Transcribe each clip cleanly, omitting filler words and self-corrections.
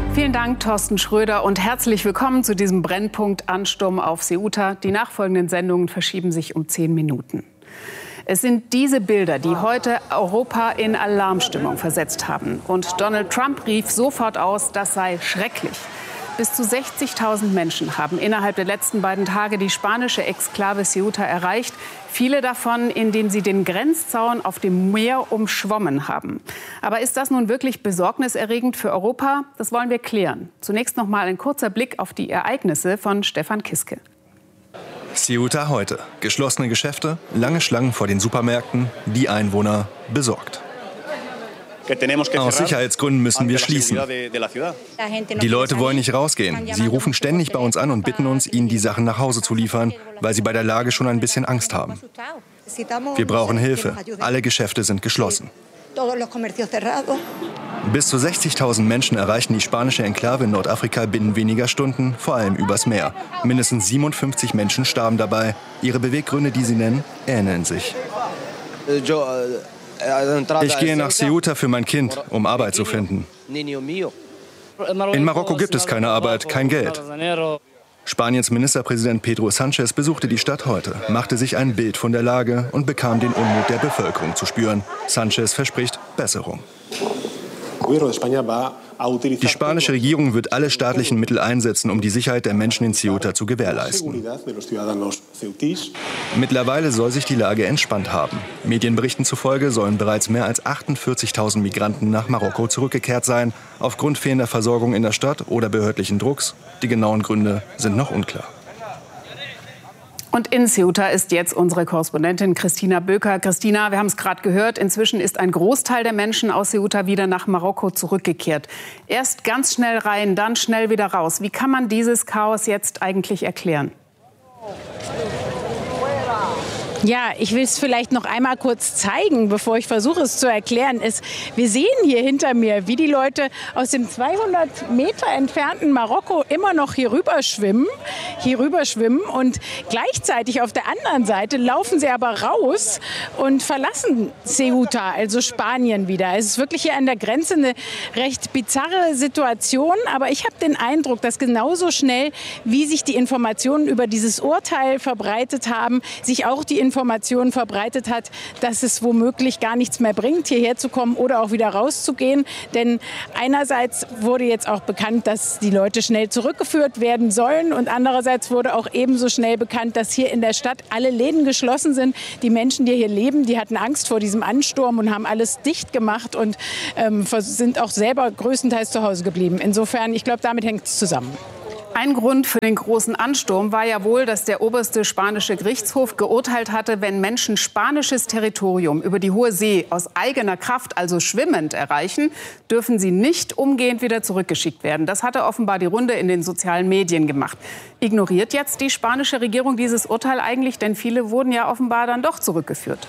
Vielen Dank, Thorsten Schröder, und herzlich willkommen zu diesem Brennpunkt Ansturm auf Ceuta. Die nachfolgenden Sendungen verschieben sich um 10 Minuten. Es sind diese Bilder, die heute Europa in Alarmstimmung versetzt haben. Und Donald Trump rief sofort aus, das sei schrecklich. Bis zu 60.000 Menschen haben innerhalb der letzten beiden Tage die spanische Exklave Ceuta erreicht. Viele davon, indem sie den Grenzzaun auf dem Meer umschwommen haben. Aber ist das nun wirklich besorgniserregend für Europa? Das wollen wir klären. Zunächst noch mal ein kurzer Blick auf die Ereignisse von Stefan Kiske. Ceuta heute. Geschlossene Geschäfte, lange Schlangen vor den Supermärkten, die Einwohner besorgt. Aus Sicherheitsgründen müssen wir schließen. Die Leute wollen nicht rausgehen. Sie rufen ständig bei uns an und bitten uns, ihnen die Sachen nach Hause zu liefern, weil sie bei der Lage schon ein bisschen Angst haben. Wir brauchen Hilfe. Alle Geschäfte sind geschlossen. Bis zu 60.000 Menschen erreichten die spanische Enklave in Nordafrika binnen weniger Stunden, vor allem übers Meer. Mindestens 57 Menschen starben dabei. Ihre Beweggründe, die sie nennen, ähneln sich. Ich gehe nach Ceuta für mein Kind, um Arbeit zu finden. In Marokko gibt es keine Arbeit, kein Geld. Spaniens Ministerpräsident Pedro Sánchez besuchte die Stadt heute, machte sich ein Bild von der Lage und bekam den Unmut der Bevölkerung zu spüren. Sánchez verspricht Besserung. Die spanische Regierung wird alle staatlichen Mittel einsetzen, um die Sicherheit der Menschen in Ceuta zu gewährleisten. Mittlerweile soll sich die Lage entspannt haben. Medienberichten zufolge sollen bereits mehr als 48.000 Migranten nach Marokko zurückgekehrt sein, aufgrund fehlender Versorgung in der Stadt oder behördlichen Drucks. Die genauen Gründe sind noch unklar. Und in Ceuta ist jetzt unsere Korrespondentin Christina Böker. Christina, wir haben es gerade gehört, inzwischen ist ein Großteil der Menschen aus Ceuta wieder nach Marokko zurückgekehrt. Erst ganz schnell rein, dann schnell wieder raus. Wie kann man dieses Chaos jetzt eigentlich erklären? Ja, ich will es vielleicht noch einmal kurz zeigen, bevor ich versuche es zu erklären. Wir sehen hier hinter mir, wie die Leute aus dem 200 Meter entfernten Marokko immer noch hier rüber schwimmen und gleichzeitig auf der anderen Seite laufen sie aber raus und verlassen Ceuta, also Spanien wieder. Es ist wirklich hier an der Grenze eine recht bizarre Situation, aber ich habe den Eindruck, dass genauso schnell, wie sich die Informationen über dieses Urteil verbreitet haben, sich auch die Information verbreitet hat, dass es womöglich gar nichts mehr bringt, hierher zu kommen oder auch wieder rauszugehen. Denn einerseits wurde jetzt auch bekannt, dass die Leute schnell zurückgeführt werden sollen, und andererseits wurde auch ebenso schnell bekannt, dass hier in der Stadt alle Läden geschlossen sind. Die Menschen, die hier leben, die hatten Angst vor diesem Ansturm und haben alles dicht gemacht und sind auch selber größtenteils zu Hause geblieben. Insofern, ich glaube, damit hängt es zusammen. Ein Grund für den großen Ansturm war ja wohl, dass der oberste spanische Gerichtshof geurteilt hatte, wenn Menschen spanisches Territorium über die Hohe See aus eigener Kraft, also schwimmend, erreichen, dürfen sie nicht umgehend wieder zurückgeschickt werden. Das hatte offenbar die Runde in den sozialen Medien gemacht. Ignoriert jetzt die spanische Regierung dieses Urteil eigentlich? Denn viele wurden ja offenbar dann doch zurückgeführt.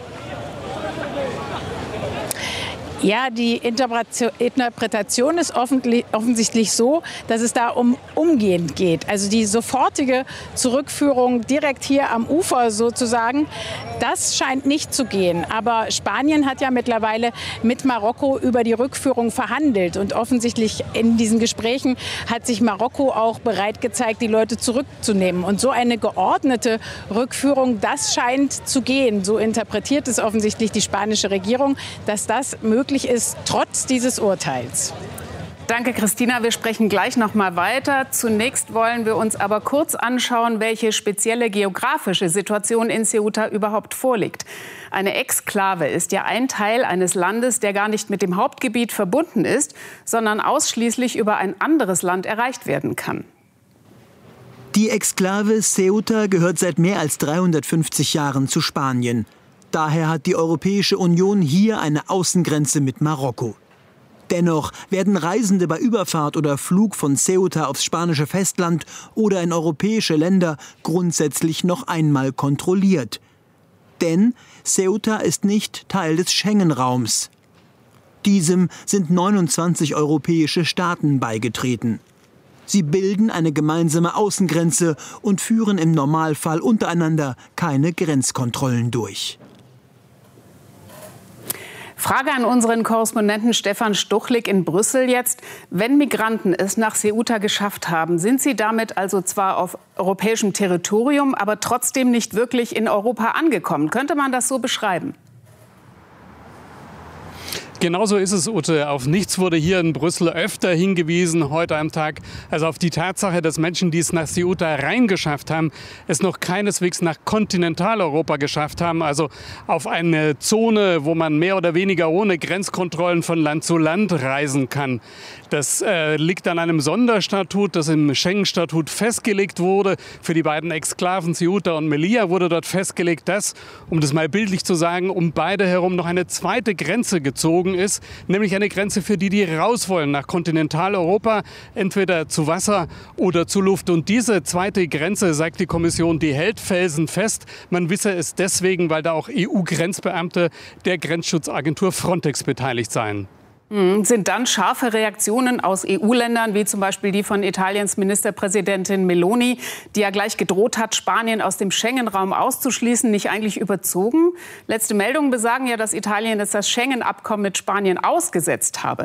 Ja, die Interpretation ist offensichtlich so, dass es da um umgehend geht. Also die sofortige Zurückführung direkt hier am Ufer sozusagen, das scheint nicht zu gehen. Aber Spanien hat ja mittlerweile mit Marokko über die Rückführung verhandelt. Und offensichtlich in diesen Gesprächen hat sich Marokko auch bereit gezeigt, die Leute zurückzunehmen. Und so eine geordnete Rückführung, das scheint zu gehen. So interpretiert es offensichtlich die spanische Regierung, dass das möglich ist, trotz dieses Urteils. Danke, Christina. Wir sprechen gleich noch mal weiter. Zunächst wollen wir uns aber kurz anschauen, welche spezielle geografische Situation in Ceuta überhaupt vorliegt. Eine Exklave ist ja ein Teil eines Landes, der gar nicht mit dem Hauptgebiet verbunden ist, sondern ausschließlich über ein anderes Land erreicht werden kann. Die Exklave Ceuta gehört seit mehr als 350 Jahren zu Spanien. Daher hat die Europäische Union hier eine Außengrenze mit Marokko. Dennoch werden Reisende bei Überfahrt oder Flug von Ceuta aufs spanische Festland oder in europäische Länder grundsätzlich noch einmal kontrolliert. Denn Ceuta ist nicht Teil des Schengen-Raums. Diesem sind 29 europäische Staaten beigetreten. Sie bilden eine gemeinsame Außengrenze und führen im Normalfall untereinander keine Grenzkontrollen durch. Frage an unseren Korrespondenten Stefan Stuchlik in Brüssel jetzt. Wenn Migranten es nach Ceuta geschafft haben, sind sie damit also zwar auf europäischem Territorium, aber trotzdem nicht wirklich in Europa angekommen. Könnte man das so beschreiben? Genauso ist es, Ute. Auf nichts wurde hier in Brüssel öfter hingewiesen heute am Tag. Also auf die Tatsache, dass Menschen, die es nach Ceuta reingeschafft haben, es noch keineswegs nach Kontinentaleuropa geschafft haben. Also auf eine Zone, wo man mehr oder weniger ohne Grenzkontrollen von Land zu Land reisen kann. Das liegt an einem Sonderstatut, das im Schengen-Statut festgelegt wurde. Für die beiden Exklaven Ceuta und Melilla wurde dort festgelegt, dass, um das mal bildlich zu sagen, um beide herum noch eine zweite Grenze gezogen ist, nämlich eine Grenze für die, die raus wollen nach Kontinentaleuropa, entweder zu Wasser oder zu Luft. Und diese zweite Grenze, sagt die Kommission, die hält felsenfest. Man wisse es deswegen, weil da auch EU-Grenzbeamte der Grenzschutzagentur Frontex beteiligt seien. Sind dann scharfe Reaktionen aus EU-Ländern, wie zum Beispiel die von Italiens Ministerpräsidentin Meloni, die ja gleich gedroht hat, Spanien aus dem Schengen-Raum auszuschließen, nicht eigentlich überzogen? Letzte Meldungen besagen ja, dass Italien jetzt das Schengen-Abkommen mit Spanien ausgesetzt habe.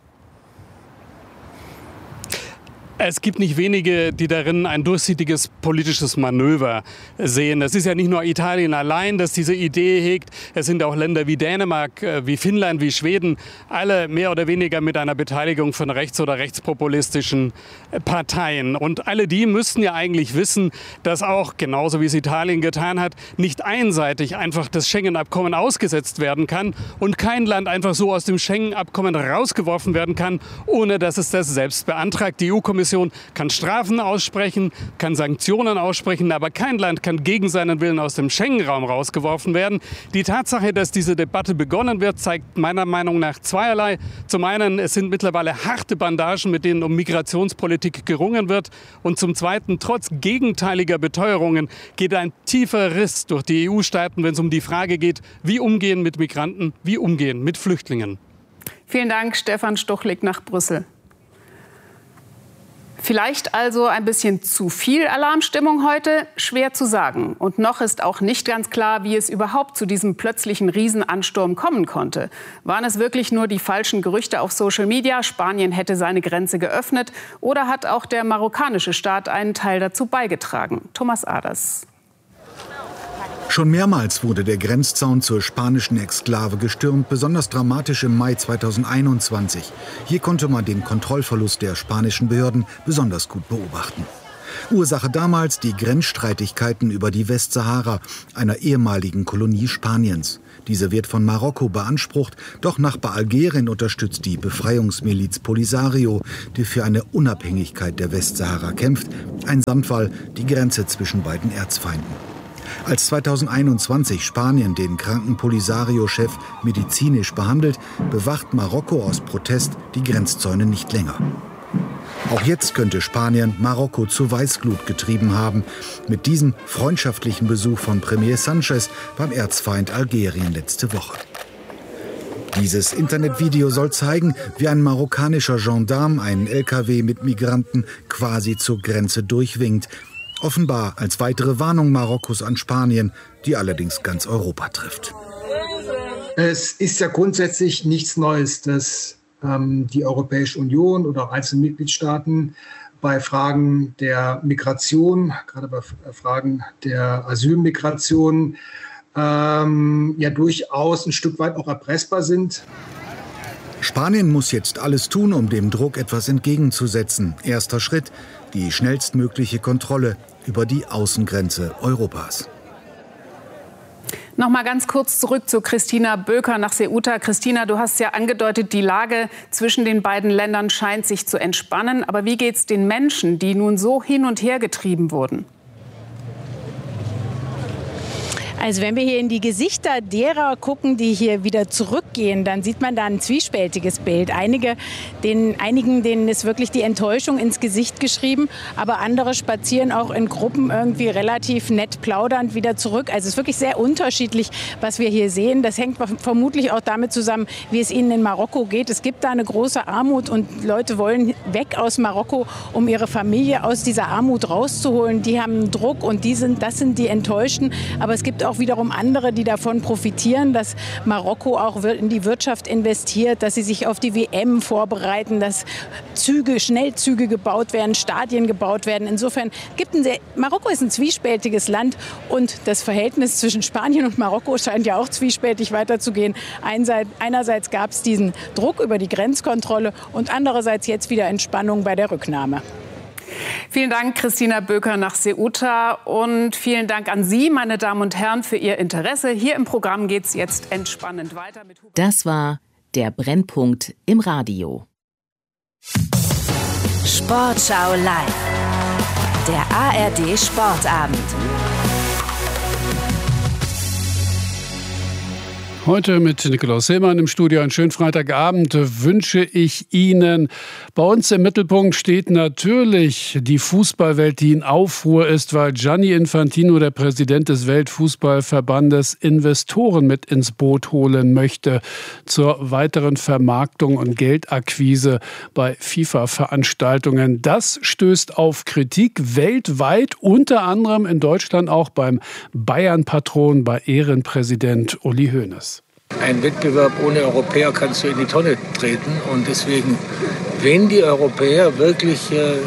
Es gibt nicht wenige, die darin ein durchsichtiges politisches Manöver sehen. Es ist ja nicht nur Italien allein, das diese Idee hegt. Es sind auch Länder wie Dänemark, wie Finnland, wie Schweden, alle mehr oder weniger mit einer Beteiligung von rechts- oder rechtspopulistischen Parteien. Und alle die müssten ja eigentlich wissen, dass auch, genauso wie es Italien getan hat, nicht einseitig einfach das Schengen-Abkommen ausgesetzt werden kann und kein Land einfach so aus dem Schengen-Abkommen rausgeworfen werden kann, ohne dass es das selbst beantragt. Die EU-Kommission kann Strafen aussprechen, kann Sanktionen aussprechen, aber kein Land kann gegen seinen Willen aus dem Schengen-Raum rausgeworfen werden. Die Tatsache, dass diese Debatte begonnen wird, zeigt meiner Meinung nach zweierlei. Zum einen, es sind mittlerweile harte Bandagen, mit denen um Migrationspolitik gerungen wird. Und zum Zweiten, trotz gegenteiliger Beteuerungen geht ein tiefer Riss durch die EU-Staaten, wenn es um die Frage geht, wie umgehen mit Migranten, wie umgehen mit Flüchtlingen. Vielen Dank, Stefan Stuchlik nach Brüssel. Vielleicht also ein bisschen zu viel Alarmstimmung heute? Schwer zu sagen. Und noch ist auch nicht ganz klar, wie es überhaupt zu diesem plötzlichen Riesenansturm kommen konnte. Waren es wirklich nur die falschen Gerüchte auf Social Media, Spanien hätte seine Grenze geöffnet? Oder hat auch der marokkanische Staat einen Teil dazu beigetragen? Thomas Aders. Schon mehrmals wurde der Grenzzaun zur spanischen Exklave gestürmt, besonders dramatisch im Mai 2021. Hier konnte man den Kontrollverlust der spanischen Behörden besonders gut beobachten. Ursache damals die Grenzstreitigkeiten über die Westsahara, einer ehemaligen Kolonie Spaniens. Diese wird von Marokko beansprucht, doch Nachbar Algerien unterstützt die Befreiungsmiliz Polisario, die für eine Unabhängigkeit der Westsahara kämpft. Ein Sandfall, die Grenze zwischen beiden Erzfeinden. Als 2021 Spanien den kranken Polisario-Chef medizinisch behandelt, bewacht Marokko aus Protest die Grenzzäune nicht länger. Auch jetzt könnte Spanien Marokko zur Weißglut getrieben haben, mit diesem freundschaftlichen Besuch von Premier Sanchez beim Erzfeind Algerien letzte Woche. Dieses Internetvideo soll zeigen, wie ein marokkanischer Gendarm einen LKW mit Migranten quasi zur Grenze durchwinkt. Offenbar als weitere Warnung Marokkos an Spanien, die allerdings ganz Europa trifft. Es ist ja grundsätzlich nichts Neues, dass die Europäische Union oder auch einzelne Mitgliedstaaten bei Fragen der Migration, gerade bei Fragen der Asylmigration, ja durchaus ein Stück weit auch erpressbar sind. Spanien muss jetzt alles tun, um dem Druck etwas entgegenzusetzen. Erster Schritt: die schnellstmögliche Kontrolle über die Außengrenze Europas. Noch mal ganz kurz zurück zu Christina Böker nach Ceuta. Christina, du hast ja angedeutet, die Lage zwischen den beiden Ländern scheint sich zu entspannen. Aber wie geht's den Menschen, die nun so hin und her getrieben wurden? Also wenn wir hier in die Gesichter derer gucken, die hier wieder zurückgehen, dann sieht man da ein zwiespältiges Bild. Einigen, denen ist wirklich die Enttäuschung ins Gesicht geschrieben, aber andere spazieren auch in Gruppen irgendwie relativ nett plaudernd wieder zurück. Also es ist wirklich sehr unterschiedlich, was wir hier sehen. Das hängt vermutlich auch damit zusammen, wie es ihnen in Marokko geht. Es gibt da eine große Armut und Leute wollen weg aus Marokko, um ihre Familie aus dieser Armut rauszuholen. Die haben Druck und das sind die Enttäuschten. Aber es gibt gibt auch wiederum andere, die davon profitieren, dass Marokko auch in die Wirtschaft investiert, dass sie sich auf die WM vorbereiten, dass Schnellzüge gebaut werden, Stadien gebaut werden. Insofern Marokko ist ein zwiespältiges Land und das Verhältnis zwischen Spanien und Marokko scheint ja auch zwiespältig weiterzugehen. Einerseits gab es diesen Druck über die Grenzkontrolle und andererseits jetzt wieder Entspannung bei der Rücknahme. Vielen Dank, Christina Böker nach Ceuta, und vielen Dank an Sie, meine Damen und Herren, für Ihr Interesse. Hier im Programm geht es jetzt entspannend weiter. Das war der Brennpunkt im Radio. Sportschau live. Der ARD Sportabend. Heute mit Nikolaus Hillmann im Studio. Einen schönen Freitagabend wünsche ich Ihnen. Bei uns im Mittelpunkt steht natürlich die Fußballwelt, die in Aufruhr ist, weil Gianni Infantino, der Präsident des Weltfußballverbandes, Investoren mit ins Boot holen möchte zur weiteren Vermarktung und Geldakquise bei FIFA-Veranstaltungen. Das stößt auf Kritik weltweit, unter anderem in Deutschland auch beim Bayern-Patron, bei Ehrenpräsident Uli Hoeneß. Ein Wettbewerb ohne Europäer kannst du in die Tonne treten. Und deswegen, wenn die Europäer wirklich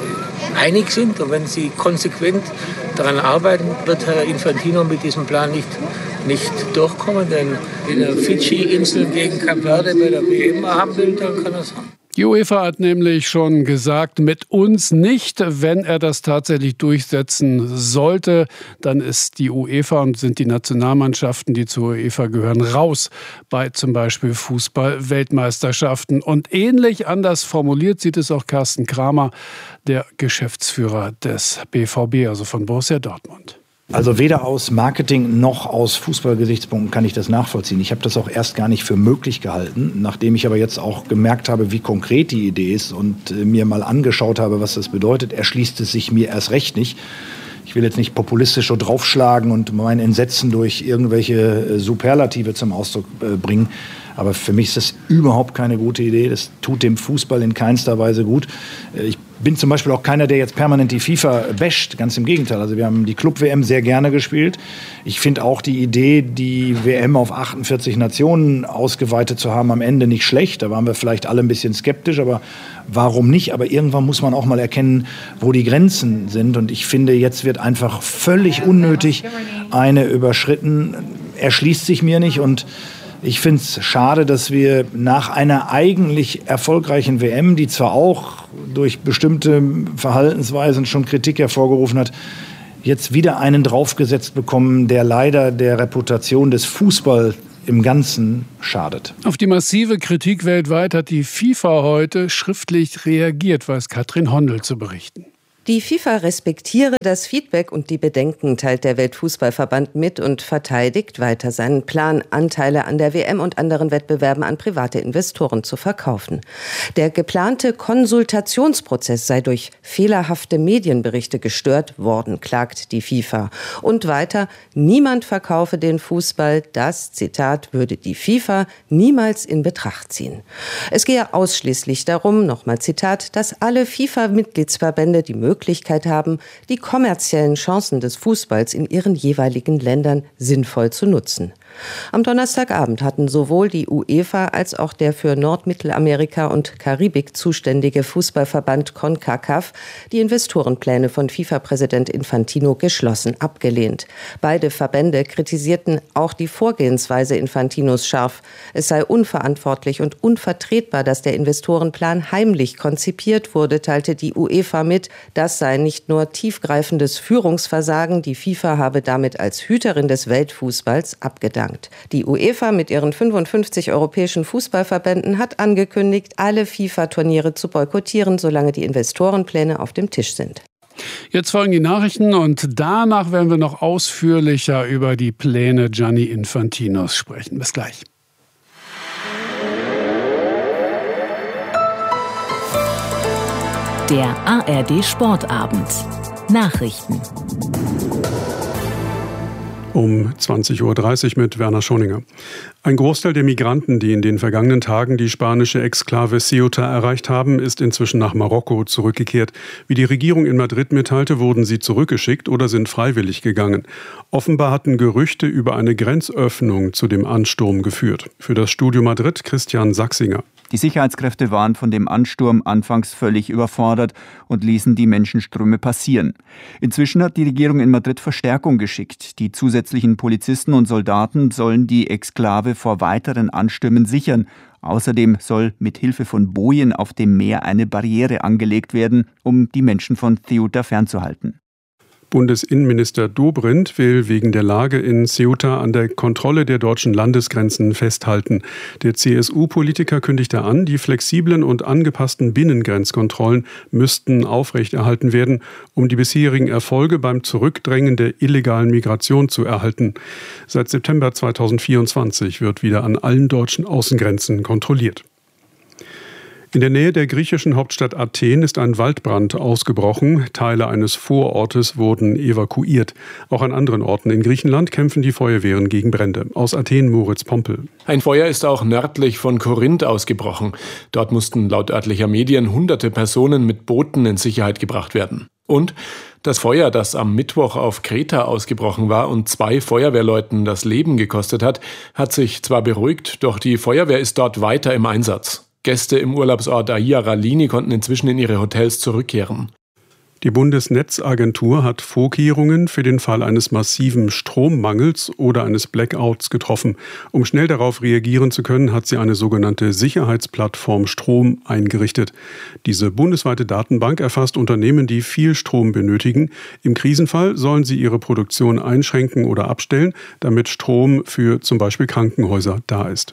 einig sind und wenn sie konsequent daran arbeiten, wird Herr Infantino mit diesem Plan nicht durchkommen. Denn wenn er Fidschi-Inseln gegen Kap Verde bei der WM haben will, dann kann er es haben. Die UEFA hat nämlich schon gesagt, mit uns nicht. Wenn er das tatsächlich durchsetzen sollte, dann ist die UEFA und sind die Nationalmannschaften, die zur UEFA gehören, raus bei zum Beispiel Fußball-Weltmeisterschaften. Und ähnlich anders formuliert sieht es auch Carsten Kramer, der Geschäftsführer des BVB, also von Borussia Dortmund. Also weder aus Marketing noch aus Fußballgesichtspunkten kann ich das nachvollziehen. Ich habe das auch erst gar nicht für möglich gehalten, nachdem ich aber jetzt auch gemerkt habe, wie konkret die Idee ist und mir mal angeschaut habe, was das bedeutet, erschließt es sich mir erst recht nicht. Ich will jetzt nicht populistisch so draufschlagen und mein Entsetzen durch irgendwelche Superlative zum Ausdruck bringen. Aber für mich ist das überhaupt keine gute Idee. Das tut dem Fußball in keinster Weise gut. Ich bin zum Beispiel auch keiner, der jetzt permanent die FIFA basht. Ganz im Gegenteil. Also wir haben die Club-WM sehr gerne gespielt. Ich finde auch die Idee, die WM auf 48 Nationen ausgeweitet zu haben, am Ende nicht schlecht. Da waren wir vielleicht alle ein bisschen skeptisch, aber warum nicht? Aber irgendwann muss man auch mal erkennen, wo die Grenzen sind. Und ich finde, jetzt wird einfach völlig unnötig eine überschritten. Erschließt sich mir nicht. Und ich finde es schade, dass wir nach einer eigentlich erfolgreichen WM, die zwar auch durch bestimmte Verhaltensweisen schon Kritik hervorgerufen hat, jetzt wieder einen draufgesetzt bekommen, der leider der Reputation des Fußballs im Ganzen schadet. Auf die massive Kritik weltweit hat die FIFA heute schriftlich reagiert, weiß Katrin Hondel zu berichten. Die FIFA respektiere das Feedback und die Bedenken, teilt der Weltfußballverband mit und verteidigt weiter seinen Plan, Anteile an der WM und anderen Wettbewerben an private Investoren zu verkaufen. Der geplante Konsultationsprozess sei durch fehlerhafte Medienberichte gestört worden, klagt die FIFA. Und weiter, niemand verkaufe den Fußball, das, Zitat, würde die FIFA niemals in Betracht ziehen. Es gehe ausschließlich darum, nochmal Zitat, dass alle FIFA-Mitgliedsverbände die Möglichkeit haben, die kommerziellen Chancen des Fußballs in ihren jeweiligen Ländern sinnvoll zu nutzen. Am Donnerstagabend hatten sowohl die UEFA als auch der für Nordmittelamerika und Karibik zuständige Fußballverband CONCACAF die Investorenpläne von FIFA-Präsident Infantino geschlossen abgelehnt. Beide Verbände kritisierten auch die Vorgehensweise Infantinos scharf. Es sei unverantwortlich und unvertretbar, dass der Investorenplan heimlich konzipiert wurde, teilte die UEFA mit. Das sei nicht nur tiefgreifendes Führungsversagen, die FIFA habe damit als Hüterin des Weltfußballs abgedankt. Die UEFA mit ihren 55 europäischen Fußballverbänden hat angekündigt, alle FIFA-Turniere zu boykottieren, solange die Investorenpläne auf dem Tisch sind. Jetzt folgen die Nachrichten und danach werden wir noch ausführlicher über die Pläne Gianni Infantinos sprechen. Bis gleich. Der ARD Sportabend. Nachrichten. Um 20.30 Uhr mit Werner Schoninger. Ein Großteil der Migranten, die in den vergangenen Tagen die spanische Exklave Ceuta erreicht haben, ist inzwischen nach Marokko zurückgekehrt. Wie die Regierung in Madrid mitteilte, wurden sie zurückgeschickt oder sind freiwillig gegangen. Offenbar hatten Gerüchte über eine Grenzöffnung zu dem Ansturm geführt. Für das Studio Madrid Christian Sachsinger. Die Sicherheitskräfte waren von dem Ansturm anfangs völlig überfordert und ließen die Menschenströme passieren. Inzwischen hat die Regierung in Madrid Verstärkung geschickt. Die zusätzlichen Polizisten und Soldaten sollen die Exklave vor weiteren Anstürmen sichern. Außerdem soll mit Hilfe von Bojen auf dem Meer eine Barriere angelegt werden, um die Menschen von Ceuta fernzuhalten. Bundesinnenminister Dobrindt will wegen der Lage in Ceuta an der Kontrolle der deutschen Landesgrenzen festhalten. Der CSU-Politiker kündigte an, die flexiblen und angepassten Binnengrenzkontrollen müssten aufrechterhalten werden, um die bisherigen Erfolge beim Zurückdrängen der illegalen Migration zu erhalten. Seit September 2024 wird wieder an allen deutschen Außengrenzen kontrolliert. In der Nähe der griechischen Hauptstadt Athen ist ein Waldbrand ausgebrochen. Teile eines Vorortes wurden evakuiert. Auch an anderen Orten in Griechenland kämpfen die Feuerwehren gegen Brände. Aus Athen Moritz Pompel. Ein Feuer ist auch nördlich von Korinth ausgebrochen. Dort mussten laut örtlicher Medien hunderte Personen mit Booten in Sicherheit gebracht werden. Und das Feuer, das am Mittwoch auf Kreta ausgebrochen war und 2 Feuerwehrleuten das Leben gekostet hat, hat sich zwar beruhigt, doch die Feuerwehr ist dort weiter im Einsatz. Gäste im Urlaubsort Aia Ralini konnten inzwischen in ihre Hotels zurückkehren. Die Bundesnetzagentur hat Vorkehrungen für den Fall eines massiven Strommangels oder eines Blackouts getroffen. Um schnell darauf reagieren zu können, hat sie eine sogenannte Sicherheitsplattform Strom eingerichtet. Diese bundesweite Datenbank erfasst Unternehmen, die viel Strom benötigen. Im Krisenfall sollen sie ihre Produktion einschränken oder abstellen, damit Strom für zum Beispiel Krankenhäuser da ist.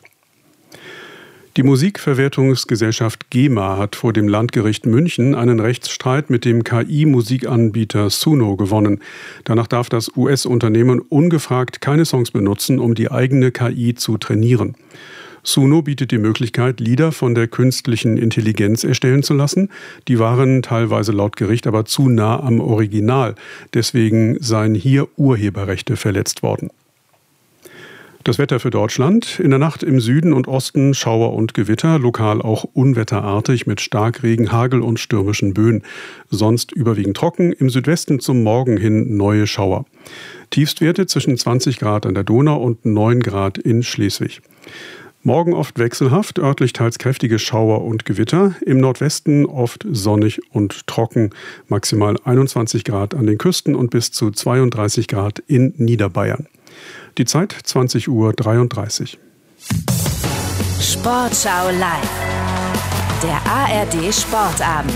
Die Musikverwertungsgesellschaft GEMA hat vor dem Landgericht München einen Rechtsstreit mit dem KI-Musikanbieter Suno gewonnen. Danach darf das US-Unternehmen ungefragt keine Songs benutzen, um die eigene KI zu trainieren. Suno bietet die Möglichkeit, Lieder von der künstlichen Intelligenz erstellen zu lassen. Die waren teilweise laut Gericht aber zu nah am Original. Deswegen seien hier Urheberrechte verletzt worden. Das Wetter für Deutschland. In der Nacht im Süden und Osten Schauer und Gewitter, lokal auch unwetterartig mit Starkregen, Hagel und stürmischen Böen. Sonst überwiegend trocken, im Südwesten zum Morgen hin neue Schauer. Tiefstwerte zwischen 20 Grad an der Donau und 9 Grad in Schleswig. Morgen oft wechselhaft, örtlich teils kräftige Schauer und Gewitter. Im Nordwesten oft sonnig und trocken. Maximal 21 Grad an den Küsten und bis zu 32 Grad in Niederbayern. Die Zeit 20.33 Uhr. Sportschau live. Der ARD Sportabend.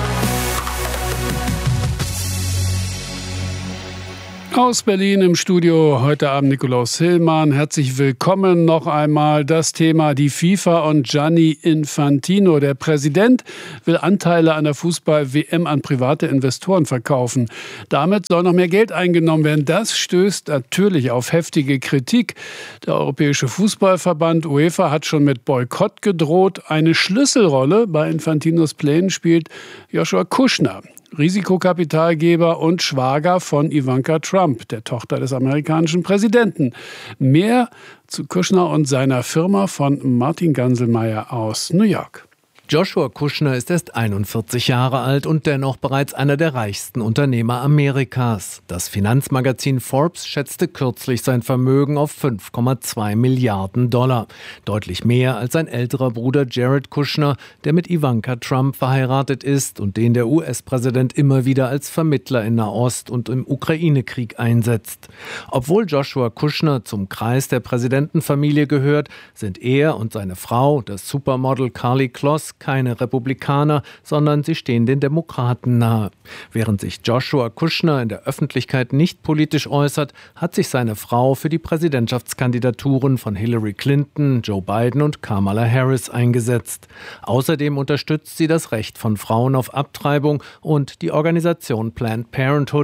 Aus Berlin im Studio heute Abend Nikolaus Hillmann. Herzlich willkommen noch einmal. Das Thema die FIFA und Gianni Infantino. Der Präsident will Anteile an der Fußball-WM an private Investoren verkaufen. Damit soll noch mehr Geld eingenommen werden. Das stößt natürlich auf heftige Kritik. Der Europäische Fußballverband UEFA hat schon mit Boykott gedroht. Eine Schlüsselrolle bei Infantinos Plänen spielt Joshua Kushner, Risikokapitalgeber und Schwager von Ivanka Trump, der Tochter des amerikanischen Präsidenten. Mehr zu Kushner und seiner Firma von Martin Ganselmeier aus New York. Joshua Kushner ist erst 41 Jahre alt und dennoch bereits einer der reichsten Unternehmer Amerikas. Das Finanzmagazin Forbes schätzte kürzlich sein Vermögen auf 5,2 Milliarden $. Deutlich mehr als sein älterer Bruder Jared Kushner, der mit Ivanka Trump verheiratet ist und den der US-Präsident immer wieder als Vermittler in Nahost und im Ukraine-Krieg einsetzt. Obwohl Joshua Kushner zum Kreis der Präsidentenfamilie gehört, sind er und seine Frau, das Supermodel Karlie Kloss, keine Republikaner, sondern sie stehen den Demokraten nahe. Während sich Joshua Kushner in der Öffentlichkeit nicht politisch äußert, hat sich seine Frau für die Präsidentschaftskandidaturen von Hillary Clinton, Joe Biden und Kamala Harris eingesetzt. Außerdem unterstützt sie das Recht von Frauen auf Abtreibung und die Organisation Planned Parenthood,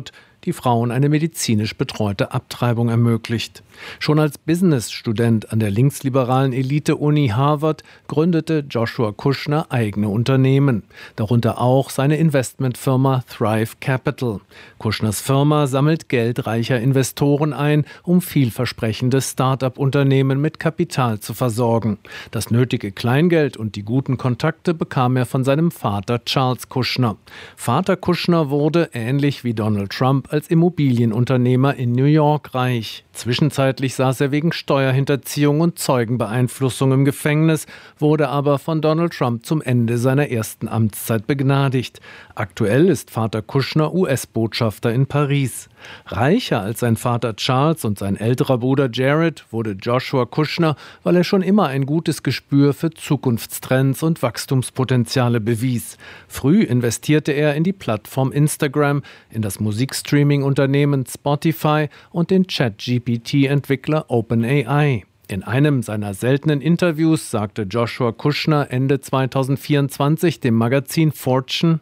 die Frauen eine medizinisch betreute Abtreibung ermöglicht. Schon als Business-Student an der linksliberalen Elite-Uni Harvard gründete Joshua Kushner eigene Unternehmen, darunter auch seine Investmentfirma Thrive Capital. Kushners Firma sammelt Geld reicher Investoren ein, um vielversprechende Start-up-Unternehmen mit Kapital zu versorgen. Das nötige Kleingeld und die guten Kontakte bekam er von seinem Vater Charles Kushner. Vater Kushner wurde, ähnlich wie Donald Trump, als Immobilienunternehmer in New York reich. Zwischenzeitlich saß er wegen Steuerhinterziehung und Zeugenbeeinflussung im Gefängnis, wurde aber von Donald Trump zum Ende seiner ersten Amtszeit begnadigt. Aktuell ist Vater Kushner US-Botschafter in Paris. Reicher als sein Vater Charles und sein älterer Bruder Jared wurde Joshua Kushner, weil er schon immer ein gutes Gespür für Zukunftstrends und Wachstumspotenziale bewies. Früh investierte er in die Plattform Instagram, in das Musikstreaming-Unternehmen Spotify und den ChatGPT-Entwickler OpenAI. In einem seiner seltenen Interviews sagte Joshua Kushner Ende 2024 dem Magazin Fortune: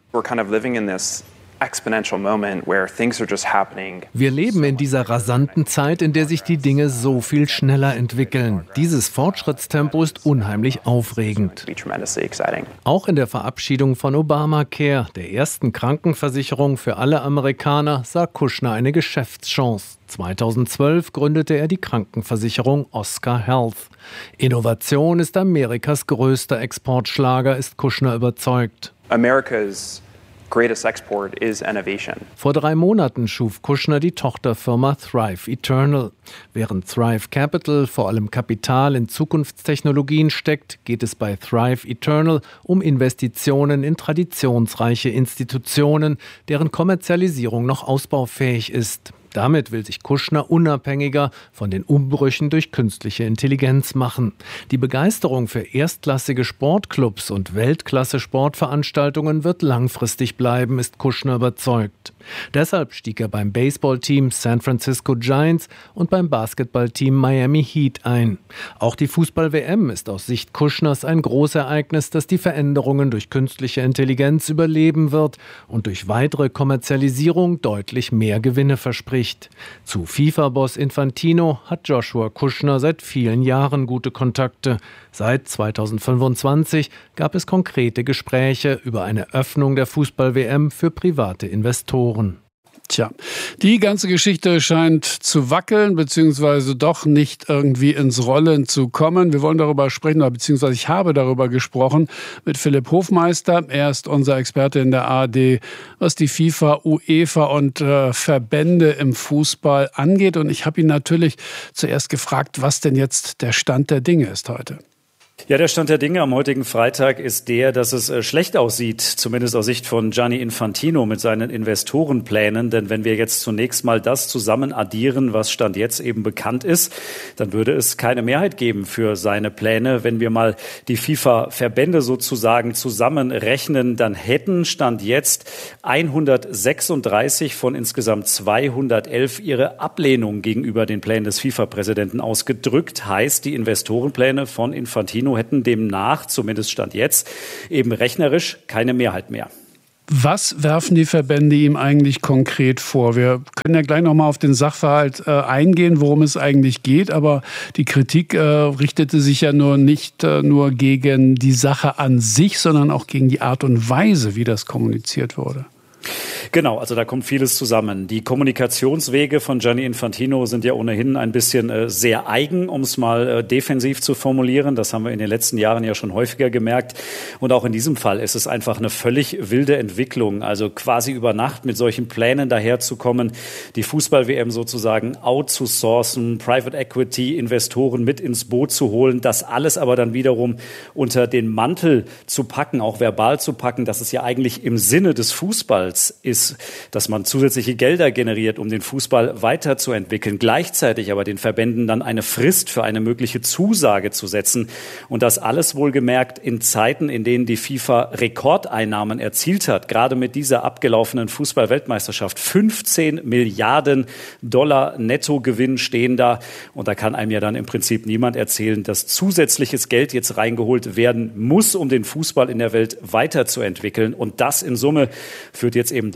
Wir leben in dieser rasanten Zeit, in der sich die Dinge so viel schneller entwickeln. Dieses Fortschrittstempo ist unheimlich aufregend. Auch in der Verabschiedung von Obamacare, der ersten Krankenversicherung für alle Amerikaner, sah Kushner eine Geschäftschance. 2012 gründete er die Krankenversicherung Oscar Health. Innovation ist Amerikas größter Exportschlager, ist Kushner überzeugt. Vor 3 Monaten schuf Kushner die Tochterfirma Thrive Eternal. Während Thrive Capital vor allem Kapital in Zukunftstechnologien steckt, geht es bei Thrive Eternal um Investitionen in traditionsreiche Institutionen, deren Kommerzialisierung noch ausbaufähig ist. Damit will sich Kushner unabhängiger von den Umbrüchen durch künstliche Intelligenz machen. Die Begeisterung für erstklassige Sportclubs und Weltklasse-Sportveranstaltungen wird langfristig bleiben, ist Kushner überzeugt. Deshalb stieg er beim Baseballteam San Francisco Giants und beim Basketballteam Miami Heat ein. Auch die Fußball-WM ist aus Sicht Kushners ein Großereignis, das die Veränderungen durch künstliche Intelligenz überleben wird und durch weitere Kommerzialisierung deutlich mehr Gewinne verspricht. Zu FIFA-Boss Infantino hat Joshua Kushner seit vielen Jahren gute Kontakte. Seit 2025 gab es konkrete Gespräche über eine Öffnung der Fußball-WM für private Investoren. Tja, die ganze Geschichte scheint zu wackeln, beziehungsweise doch nicht irgendwie ins Rollen zu kommen. Wir wollen darüber sprechen, beziehungsweise ich habe darüber gesprochen mit Philipp Hofmeister. Er ist unser Experte in der ARD, was die FIFA, UEFA und Verbände im Fußball angeht. Und ich habe ihn natürlich zuerst gefragt, was denn jetzt der Stand der Dinge ist heute. Ja, der Stand der Dinge am heutigen Freitag ist der, dass es schlecht aussieht, zumindest aus Sicht von Gianni Infantino mit seinen Investorenplänen. Denn wenn wir jetzt zunächst mal das zusammen addieren, was Stand jetzt eben bekannt ist, dann würde es keine Mehrheit geben für seine Pläne. Wenn wir mal die FIFA-Verbände sozusagen zusammenrechnen, dann hätten Stand jetzt 136 von insgesamt 211 ihre Ablehnung gegenüber den Plänen des FIFA-Präsidenten ausgedrückt. Heißt, die Investorenpläne von Infantino hätten demnach, zumindest Stand jetzt, eben rechnerisch keine Mehrheit mehr. Was werfen die Verbände ihm eigentlich konkret vor? Wir können ja gleich noch mal auf den Sachverhalt eingehen, worum es eigentlich geht. Aber die Kritik richtete sich ja nicht nur gegen die Sache an sich, sondern auch gegen die Art und Weise, wie das kommuniziert wurde. Genau, also da kommt vieles zusammen. Die Kommunikationswege von Gianni Infantino sind ja ohnehin ein bisschen sehr eigen, um es mal defensiv zu formulieren. Das haben wir in den letzten Jahren ja schon häufiger gemerkt. Und auch in diesem Fall ist es einfach eine völlig wilde Entwicklung. Also quasi über Nacht mit solchen Plänen daherzukommen, die Fußball-WM sozusagen outzusourcen, Private Equity Investoren mit ins Boot zu holen, das alles aber dann wiederum unter den Mantel zu packen, auch verbal zu packen, dass es ja eigentlich im Sinne des Fußballs ist, dass man zusätzliche Gelder generiert, um den Fußball weiterzuentwickeln, gleichzeitig aber den Verbänden dann eine Frist für eine mögliche Zusage zu setzen. Und das alles wohlgemerkt in Zeiten, in denen die FIFA Rekordeinnahmen erzielt hat, gerade mit dieser abgelaufenen Fußball-Weltmeisterschaft. 15 Milliarden Dollar Nettogewinn stehen da. Und da kann einem ja dann im Prinzip niemand erzählen, dass zusätzliches Geld jetzt reingeholt werden muss, um den Fußball in der Welt weiterzuentwickeln. Und das in Summe führt jetzt eben doch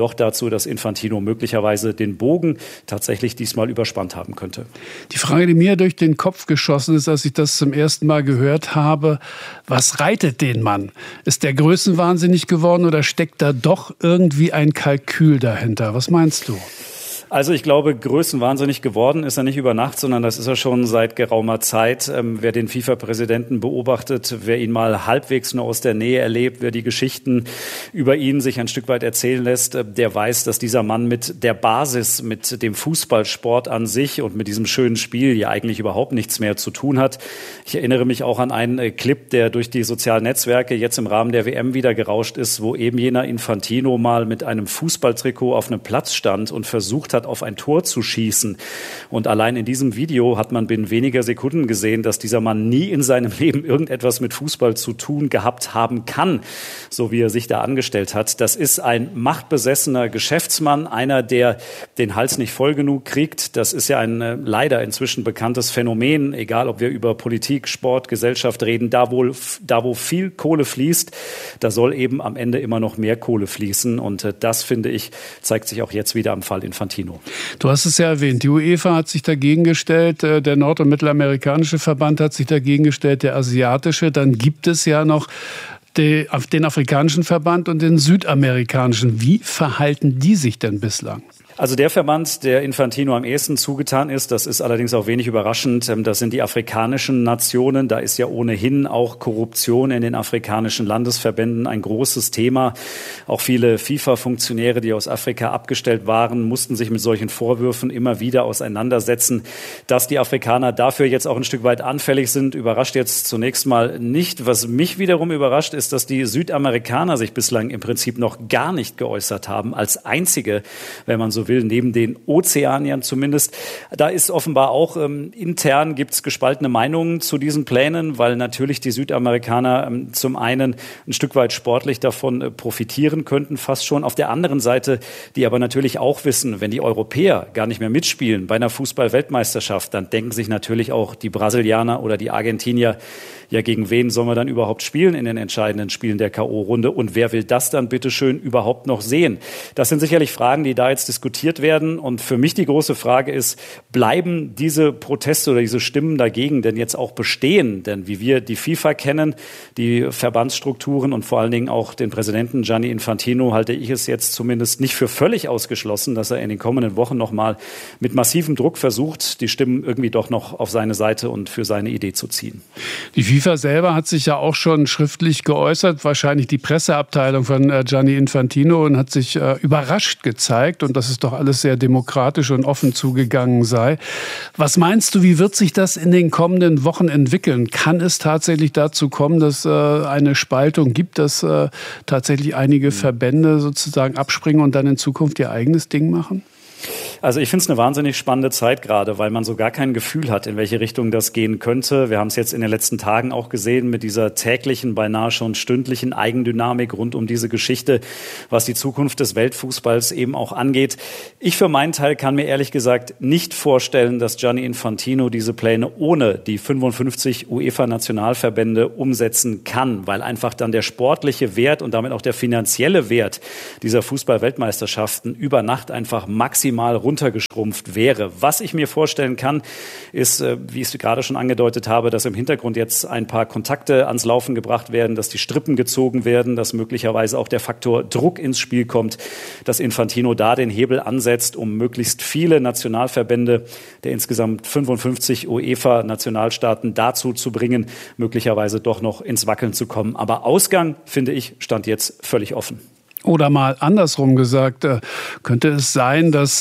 doch dazu, dass Infantino möglicherweise den Bogen tatsächlich diesmal überspannt haben könnte. Die Frage, die mir durch den Kopf geschossen ist, als ich das zum ersten Mal gehört habe, was reitet den Mann? Ist der größenwahnsinnig geworden oder steckt da doch irgendwie ein Kalkül dahinter? Was meinst du? Also ich glaube, größenwahnsinnig geworden ist er nicht über Nacht, sondern das ist er schon seit geraumer Zeit. Wer den FIFA-Präsidenten beobachtet, wer ihn mal halbwegs nur aus der Nähe erlebt, wer die Geschichten über ihn sich ein Stück weit erzählen lässt, der weiß, dass dieser Mann mit der Basis, mit dem Fußballsport an sich und mit diesem schönen Spiel ja eigentlich überhaupt nichts mehr zu tun hat. Ich erinnere mich auch an einen Clip, der durch die sozialen Netzwerke jetzt im Rahmen der WM wieder gerauscht ist, wo eben jener Infantino mal mit einem Fußballtrikot auf einem Platz stand und versucht hat, auf ein Tor zu schießen. Und allein in diesem Video hat man binnen weniger Sekunden gesehen, dass dieser Mann nie in seinem Leben irgendetwas mit Fußball zu tun gehabt haben kann, so wie er sich da angestellt hat. Das ist ein machtbesessener Geschäftsmann, einer, der den Hals nicht voll genug kriegt. Das ist ja ein leider inzwischen bekanntes Phänomen, egal ob wir über Politik, Sport, Gesellschaft reden. Da wo viel Kohle fließt, da soll eben am Ende immer noch mehr Kohle fließen. Und das, finde ich, zeigt sich auch jetzt wieder am Fall Infantino. Du hast es ja erwähnt, die UEFA hat sich dagegen gestellt, der nord- und mittelamerikanische Verband hat sich dagegen gestellt, der asiatische. Dann gibt es ja noch den afrikanischen Verband und den südamerikanischen. Wie verhalten die sich denn bislang? Also der Verband, der Infantino am ehesten zugetan ist, das ist allerdings auch wenig überraschend, das sind die afrikanischen Nationen. Da ist ja ohnehin auch Korruption in den afrikanischen Landesverbänden ein großes Thema. Auch viele FIFA-Funktionäre, die aus Afrika abgestellt waren, mussten sich mit solchen Vorwürfen immer wieder auseinandersetzen. Dass die Afrikaner dafür jetzt auch ein Stück weit anfällig sind, überrascht jetzt zunächst mal nicht. Was mich wiederum überrascht, ist, dass die Südamerikaner sich bislang im Prinzip noch gar nicht geäußert haben, als einzige, wenn man so will, neben den Ozeaniern zumindest. Da ist offenbar auch intern gibt's gespaltene Meinungen zu diesen Plänen, weil natürlich die Südamerikaner zum einen ein Stück weit sportlich davon profitieren könnten, fast schon. Auf der anderen Seite, die aber natürlich auch wissen, wenn die Europäer gar nicht mehr mitspielen bei einer Fußball-Weltmeisterschaft, dann denken sich natürlich auch die Brasilianer oder die Argentinier, ja, gegen wen sollen wir dann überhaupt spielen in den entscheidenden Spielen der K.O.-Runde? Und wer will das dann bitteschön überhaupt noch sehen? Das sind sicherlich Fragen, die da jetzt diskutiert werden. Und für mich die große Frage ist, bleiben diese Proteste oder diese Stimmen dagegen denn jetzt auch bestehen? Denn wie wir die FIFA kennen, die Verbandsstrukturen und vor allen Dingen auch den Präsidenten Gianni Infantino, halte ich es jetzt zumindest nicht für völlig ausgeschlossen, dass er in den kommenden Wochen noch mal mit massivem Druck versucht, die Stimmen irgendwie doch noch auf seine Seite und für seine Idee zu ziehen. Die FIFA selber hat sich ja auch schon schriftlich geäußert, wahrscheinlich die Presseabteilung von Gianni Infantino, und hat sich überrascht gezeigt und dass es doch alles sehr demokratisch und offen zugegangen sei. Was meinst du, wie wird sich das in den kommenden Wochen entwickeln? Kann es tatsächlich dazu kommen, dass eine Spaltung gibt, dass tatsächlich einige Verbände sozusagen abspringen und dann in Zukunft ihr eigenes Ding machen? Also ich finde es eine wahnsinnig spannende Zeit gerade, weil man so gar kein Gefühl hat, in welche Richtung das gehen könnte. Wir haben es jetzt in den letzten Tagen auch gesehen mit dieser täglichen, beinahe schon stündlichen Eigendynamik rund um diese Geschichte, was die Zukunft des Weltfußballs eben auch angeht. Ich für meinen Teil kann mir ehrlich gesagt nicht vorstellen, dass Gianni Infantino diese Pläne ohne die 55 UEFA-Nationalverbände umsetzen kann, weil einfach dann der sportliche Wert und damit auch der finanzielle Wert dieser Fußball-Weltmeisterschaften über Nacht einfach maximal runtergeschrumpft wäre. Was ich mir vorstellen kann, ist, wie ich es gerade schon angedeutet habe, dass im Hintergrund jetzt ein paar Kontakte ans Laufen gebracht werden, dass die Strippen gezogen werden, dass möglicherweise auch der Faktor Druck ins Spiel kommt, dass Infantino da den Hebel ansetzt, um möglichst viele Nationalverbände der insgesamt 55 UEFA-Nationalstaaten dazu zu bringen, möglicherweise doch noch ins Wackeln zu kommen. Aber Ausgang, finde ich, stand jetzt völlig offen. Oder mal andersrum gesagt, könnte es sein, dass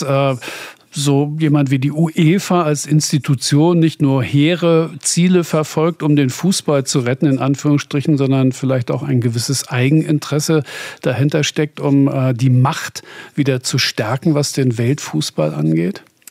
so jemand wie die UEFA als Institution nicht nur hehre Ziele verfolgt, um den Fußball zu retten, in Anführungsstrichen, sondern vielleicht auch ein gewisses Eigeninteresse dahinter steckt, um die Macht wieder zu stärken, was den Weltfußball angeht?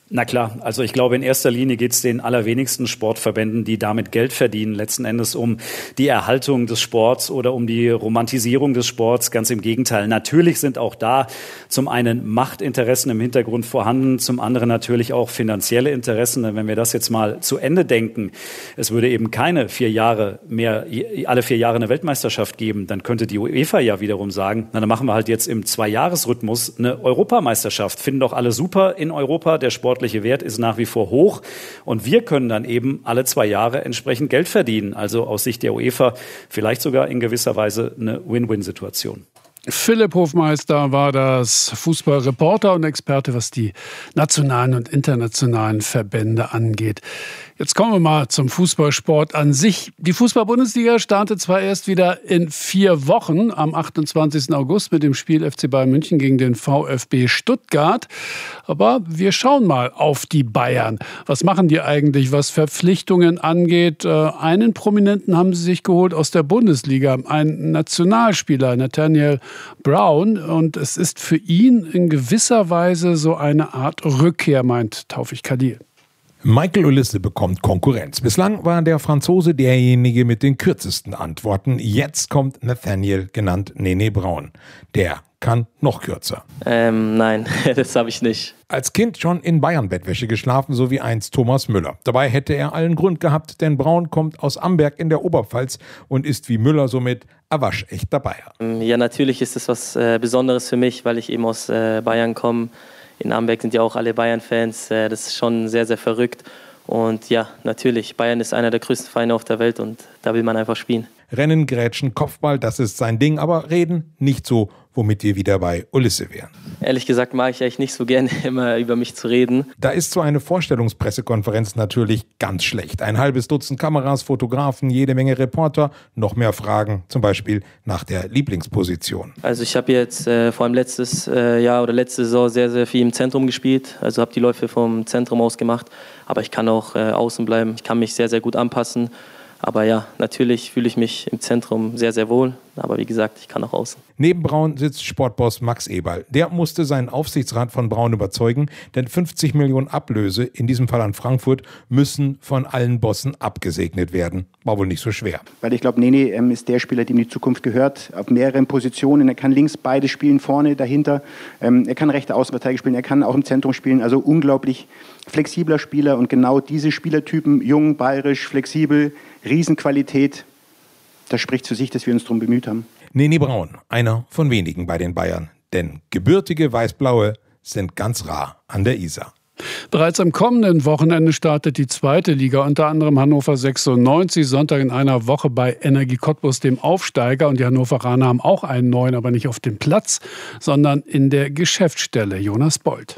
Na klar, also ich glaube, in erster Linie geht es den allerwenigsten Sportverbänden, die damit Geld verdienen, letzten Endes um die Erhaltung des Sports oder um die Romantisierung des Sports. Ganz im Gegenteil. Natürlich sind auch da zum einen Machtinteressen im Hintergrund vorhanden, zum anderen natürlich auch finanzielle Interessen. Denn wenn wir das jetzt mal zu Ende denken, es würde eben keine 4 Jahre mehr, alle 4 Jahre eine Weltmeisterschaft geben, dann könnte die UEFA ja wiederum sagen, na, dann machen wir halt jetzt im 2-Jahres-Rhythmus eine Europameisterschaft. Finden doch alle super in Europa, der sportliche Wert ist nach wie vor hoch und wir können dann eben alle 2 Jahre entsprechend Geld verdienen. Also aus Sicht der UEFA vielleicht sogar in gewisser Weise eine Win-Win-Situation. Philipp Hofmeister war das, Fußballreporter und Experte, was die nationalen und internationalen Verbände angeht. Jetzt kommen wir mal zum Fußballsport an sich. Die Fußball-Bundesliga startet zwar erst wieder in 4 Wochen, am 28. August mit dem Spiel FC Bayern München gegen den VfB Stuttgart. Aber wir schauen mal auf die Bayern. Was machen die eigentlich, was Verpflichtungen angeht? Einen Prominenten haben sie sich geholt aus der Bundesliga, einen Nationalspieler, Nathaniel Brown. Und es ist für ihn in gewisser Weise so eine Art Rückkehr, meint Taufik Kadir. Michael Olise bekommt Konkurrenz. Bislang war der Franzose derjenige mit den kürzesten Antworten. Jetzt kommt Nathaniel, genannt Nene Brown. Der kann noch kürzer. Nein, das habe ich nicht. Als Kind schon in Bayern-Bettwäsche geschlafen, so wie einst Thomas Müller. Dabei hätte er allen Grund gehabt, denn Brown kommt aus Amberg in der Oberpfalz und ist wie Müller somit ein waschechter Bayer. Ja, natürlich ist es was Besonderes für mich, weil ich eben aus Bayern komme. In Amberg sind ja auch alle Bayern-Fans. Das ist schon sehr, sehr verrückt. Und ja, natürlich, Bayern ist einer der größten Vereine auf der Welt und da will man einfach spielen. Rennen, Grätschen, Kopfball, das ist sein Ding, aber reden nicht so, womit wir wieder bei Olise wären. Ehrlich gesagt mag ich eigentlich nicht so gerne, immer über mich zu reden. Da ist so eine Vorstellungspressekonferenz natürlich ganz schlecht. Ein halbes Dutzend Kameras, Fotografen, jede Menge Reporter, noch mehr Fragen, zum Beispiel nach der Lieblingsposition. Also ich habe jetzt vor allem letztes Jahr oder letzte Saison sehr, sehr viel im Zentrum gespielt. Also habe die Läufe vom Zentrum aus gemacht, aber ich kann auch außen bleiben. Ich kann mich sehr, sehr gut anpassen. Aber ja, natürlich fühle ich mich im Zentrum sehr, sehr wohl. Aber wie gesagt, ich kann auch außen. Neben Braun sitzt Sportboss Max Eberl. Der musste seinen Aufsichtsrat von Braun überzeugen, denn 50 Millionen Ablöse, in diesem Fall an Frankfurt, müssen von allen Bossen abgesegnet werden. War wohl nicht so schwer. Weil ich glaube, Nene ist der Spieler, dem die Zukunft gehört, auf mehreren Positionen. Er kann links beide spielen, vorne, dahinter. Er kann rechte Außenverteidiger spielen, er kann auch im Zentrum spielen. Also unglaublich flexibler Spieler und genau diese Spielertypen, jung, bayerisch, flexibel, Riesenqualität, das spricht für sich, dass wir uns darum bemüht haben. Nene Braun, einer von wenigen bei den Bayern. Denn gebürtige Weißblaue sind ganz rar an der Isar. Bereits am kommenden Wochenende startet die 2. Liga, unter anderem Hannover 96, Sonntag in einer Woche bei Energie Cottbus, dem Aufsteiger. Und die Hannoveraner haben auch einen neuen, aber nicht auf dem Platz, sondern in der Geschäftsstelle. Jonas Bold.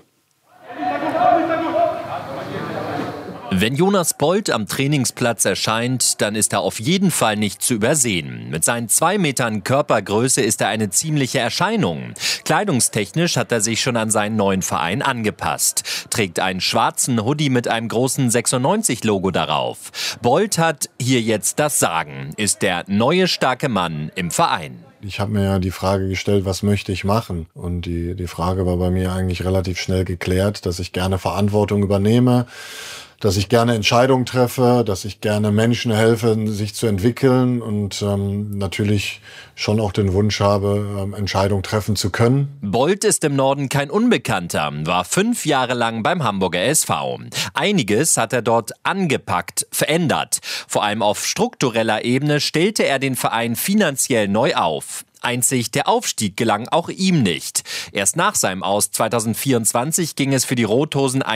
Wenn Jonas Bold am Trainingsplatz erscheint, dann ist er auf jeden Fall nicht zu übersehen. Mit seinen 2 Metern Körpergröße ist er eine ziemliche Erscheinung. Kleidungstechnisch hat er sich schon an seinen neuen Verein angepasst. Trägt einen schwarzen Hoodie mit einem großen 96-Logo darauf. Bold hat hier jetzt das Sagen, ist der neue starke Mann im Verein. Ich habe mir ja die Frage gestellt, was möchte ich machen? Und die Frage war bei mir eigentlich relativ schnell geklärt, dass ich gerne Verantwortung übernehme, dass ich gerne Entscheidungen treffe, dass ich gerne Menschen helfe, sich zu entwickeln und natürlich schon auch den Wunsch habe, Entscheidungen treffen zu können. Bold ist im Norden kein Unbekannter, war 5 Jahre lang beim Hamburger SV. Einiges hat er dort angepackt, verändert. Vor allem auf struktureller Ebene stellte er den Verein finanziell neu auf. Einzig der Aufstieg gelang auch ihm nicht. Erst nach seinem Aus 2024 ging es für die Rothosen